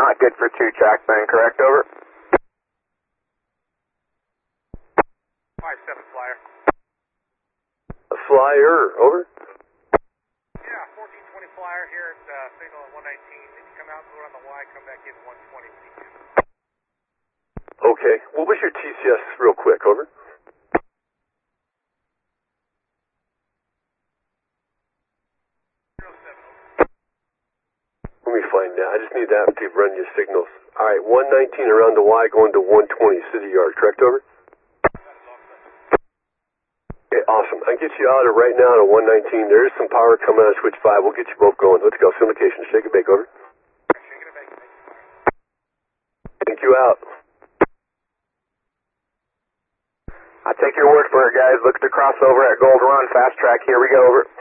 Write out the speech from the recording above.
not good for 2 track then, correct? Over. 5-7 flyer. A flyer, over. Yeah, 1420 flyer here at signal at 119. If you come out, go on the Y, come back in 120 PQ. Okay. What was your TCS real quick, over? Let me find that. I just need that to run your signals. All right, 119 around the Y going to 120 City Yard, correct, over? Okay, awesome. I can get you out of right now to 119. There is some power coming out of switch 5. We'll get you both going. Let's go. Send location. Shake it, bake, over. Thank you, out. I take your word for it, guys. Look at the crossover at Gold Run. Fast track. Here we go, over.